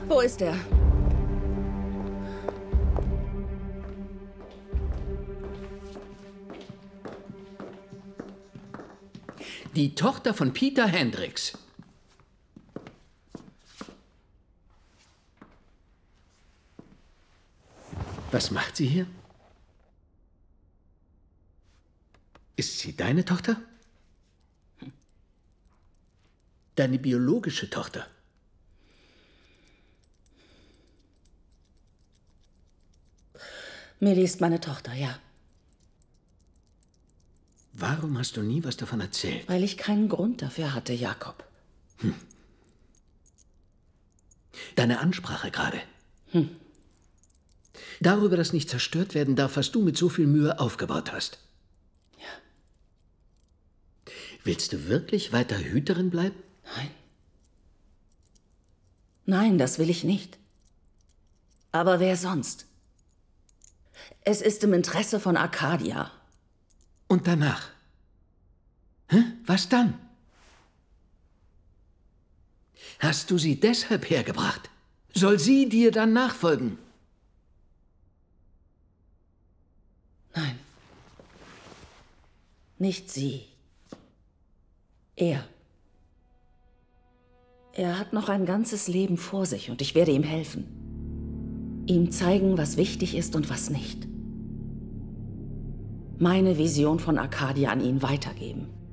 Wo ist er? Die Tochter von Peter Hendricks. Was macht sie hier? Ist sie deine Tochter? Deine biologische Tochter? Millie ist meine Tochter, ja. Warum hast du nie was davon erzählt? Weil ich keinen Grund dafür hatte, Jakob. Deine Ansprache gerade. Darüber, dass nicht zerstört werden darf, was du mit so viel Mühe aufgebaut hast. Ja. Willst du wirklich weiter Hüterin bleiben? Nein. Nein, das will ich nicht. Aber wer sonst? Es ist im Interesse von Arcadia. Und danach? Hä? Was dann? Hast du sie deshalb hergebracht? Soll sie dir dann nachfolgen? Nein. Nicht sie. Er. Er hat noch ein ganzes Leben vor sich und ich werde ihm helfen. Ihm zeigen, was wichtig ist und was nicht. Meine Vision von Arcadia an ihn weitergeben.